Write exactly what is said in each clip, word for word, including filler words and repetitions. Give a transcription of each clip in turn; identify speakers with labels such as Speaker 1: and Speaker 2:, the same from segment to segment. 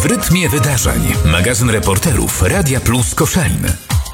Speaker 1: W rytmie wydarzeń. Magazyn reporterów Radia Plus Koszalin.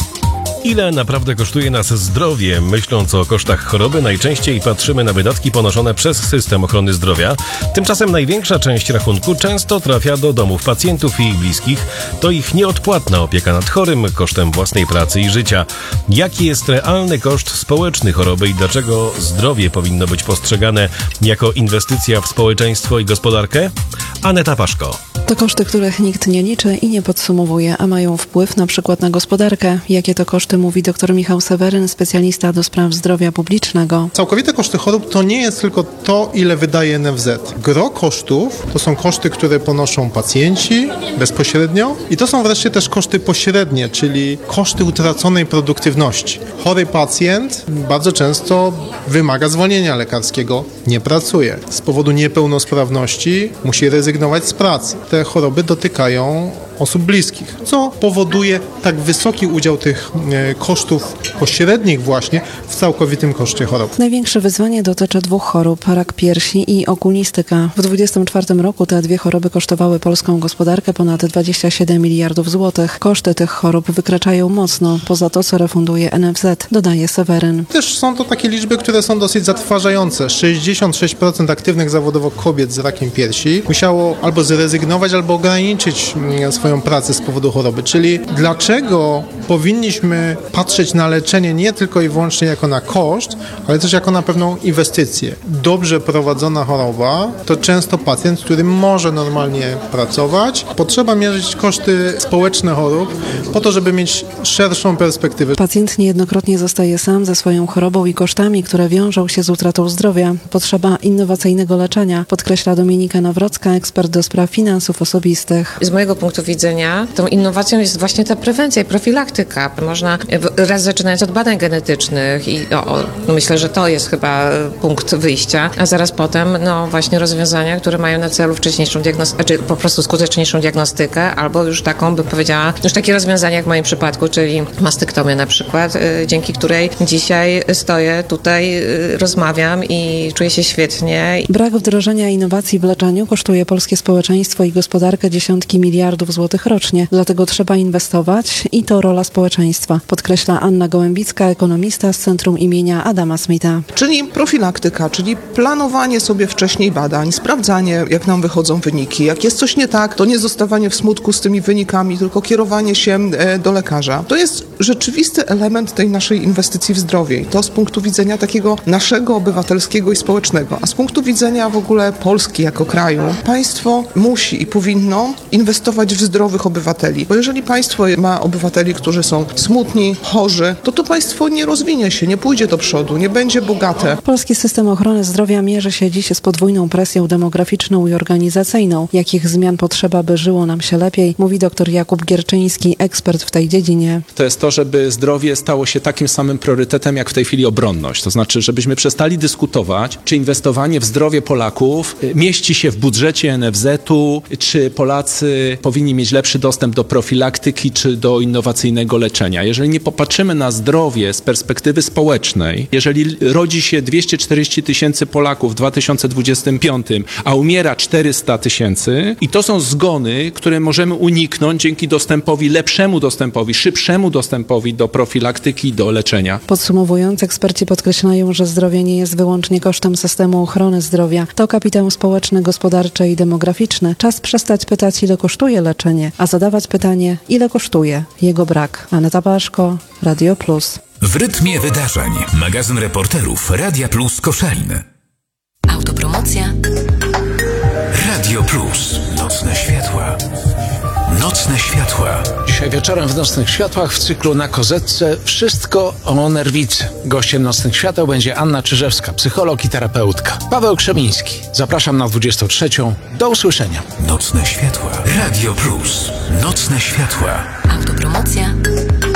Speaker 2: Ile naprawdę kosztuje nas zdrowie? Myśląc o kosztach choroby, najczęściej patrzymy na wydatki ponoszone przez system ochrony zdrowia. Tymczasem największa część rachunku często trafia do domów pacjentów i ich bliskich. To ich nieodpłatna opieka nad chorym kosztem własnej pracy i życia. Jaki jest realny koszt społeczny choroby i dlaczego zdrowie powinno być postrzegane jako inwestycja w społeczeństwo i gospodarkę? Aneta Paszko.
Speaker 3: To koszty, których nikt nie liczy i nie podsumowuje, a mają wpływ na przykład na gospodarkę. Jakie to koszty, mówi dr Michał Seweryn, specjalista do spraw zdrowia publicznego.
Speaker 4: Całkowite koszty chorób to nie jest tylko to, ile wydaje N F Z. Gro kosztów to są koszty, które ponoszą pacjenci bezpośrednio i to są wreszcie też koszty pośrednie, czyli koszty utraconej produktywności. Chory pacjent bardzo często wymaga zwolnienia lekarskiego, nie pracuje. Z powodu niepełnosprawności musi rezygnować z pracy. Te choroby dotykają osób bliskich, co powoduje tak wysoki udział tych e, kosztów pośrednich właśnie w całkowitym koszcie chorób.
Speaker 3: Największe wyzwanie dotyczy dwóch chorób, rak piersi i okulistyka. W dwudziestym czwartym roku te dwie choroby kosztowały polską gospodarkę ponad dwadzieścia siedem miliardów złotych. Koszty tych chorób wykraczają mocno poza to, co refunduje N F Z, dodaje Seweryn.
Speaker 4: Też są to takie liczby, które są dosyć zatrważające. sześćdziesiąt sześć procent aktywnych zawodowo kobiet z rakiem piersi musiało albo zrezygnować, albo ograniczyć swoją pracę z powodu choroby. Czyli dlaczego powinniśmy patrzeć na leczenie nie tylko i wyłącznie jako na koszt, ale też jako na pewną inwestycję. Dobrze prowadzona choroba to często pacjent, który może normalnie pracować. Potrzeba mierzyć koszty społeczne chorób po to, żeby mieć szerszą perspektywę.
Speaker 3: Pacjent niejednokrotnie zostaje sam ze swoją chorobą i kosztami, które wiążą się z utratą zdrowia. Potrzeba innowacyjnego leczenia, podkreśla Dominika Nawrocka, ekspert do spraw finansów osobistych.
Speaker 5: Z mojego punktu widzenia tą innowacją jest właśnie ta prewencja i profilaktyka. Można raz zaczynając od badań genetycznych i o, no myślę, że to jest chyba punkt wyjścia, a zaraz potem no właśnie rozwiązania, które mają na celu wcześniejszą diagnostykę, czy po prostu skuteczniejszą diagnostykę, albo już taką, bym powiedziała, już takie rozwiązania jak w moim przypadku, czyli mastyktomia na przykład, y, dzięki której dzisiaj stoję tutaj, y, rozmawiam i czuję się świetnie.
Speaker 3: Brak wdrożenia innowacji w leczeniu kosztuje polskie społeczeństwo i gospodarkę dziesiątki miliardów złotych rocznie. Dlatego trzeba inwestować i to rola społeczeństwa, podkreśla Anna Gołębicka, ekonomista z Centrum imienia Adama Smitha.
Speaker 6: Czyli profilaktyka, czyli planowanie sobie wcześniej badań, sprawdzanie, jak nam wychodzą wyniki. Jak jest coś nie tak, to nie zostawanie w smutku z tymi wynikami, tylko kierowanie się do lekarza. To jest rzeczywisty element tej naszej inwestycji w zdrowie. To z punktu widzenia takiego naszego obywatelskiego i społecznego. A z punktu widzenia w ogóle Polski jako kraju, państwo musi i powinno inwestować w zdrowych obywateli. Bo jeżeli państwo ma obywateli, którzy są smutni, chorzy, to to państwo nie rozwinie się, nie pójdzie do przodu, nie będzie bogate.
Speaker 3: Polski system ochrony zdrowia mierzy się dziś z podwójną presją demograficzną i organizacyjną. Jakich zmian potrzeba, by żyło nam się lepiej, mówi dr Jakub Gierczyński, ekspert w tej dziedzinie.
Speaker 7: To jest to, żeby zdrowie stało się takim samym priorytetem, jak w tej chwili obronność. To znaczy, żebyśmy przestali dyskutować, czy inwestowanie w zdrowie Polaków mieści się w budżecie N F Z-u, czy Polacy powinni mieć lepszy dostęp do profilaktyki, czy do innowacyjnego leczenia. Jeżeli nie popatrzymy na zdrowie z perspektywy społecznej, jeżeli rodzi się dwieście czterdzieści tysięcy Polaków w dwa tysiące dwudziestym piątym, a umiera czterysta tysięcy i to są zgony, które możemy uniknąć dzięki dostępowi, lepszemu dostępowi, szybszemu dostępowi do profilaktyki, do leczenia.
Speaker 3: Podsumowując, eksperci podkreślają, że zdrowie nie jest wyłącznie kosztem systemu ochrony zdrowia. To kapitał społeczny, gospodarczy i demograficzny. Czas przestać pytać, ile kosztuje leczenie, a zadawać pytanie, ile kosztuje jego brak. Aneta Paszko, Radio Plus.
Speaker 1: W rytmie wydarzeń. Magazyn reporterów Radia Plus Koszalin.
Speaker 8: Autopromocja.
Speaker 1: Radio Plus. Nocne światła. Nocne światła.
Speaker 9: Dzisiaj wieczorem w Nocnych Światłach w cyklu Na Kozetce wszystko o nerwicy. Gościem Nocnych Świateł będzie Anna Czyżewska, psycholog i terapeutka. Paweł Krzemiński. Zapraszam na dwudziestą trzecią. Do usłyszenia.
Speaker 1: Nocne światła. Radio Plus. Nocne światła.
Speaker 8: Autopromocja.